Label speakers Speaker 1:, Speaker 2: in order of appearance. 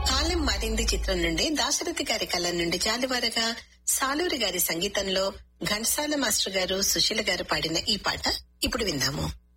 Speaker 1: కాలం మారింది చిత్రం నుండి దాశరథి గారి కళ నుండి జాలివారగా సాలూరి గారి సంగీతంలో ఘంటసాల మాస్టర్ గారు సుశీల గారు పాడిన ఈ పాట ఇప్పుడు విందాము.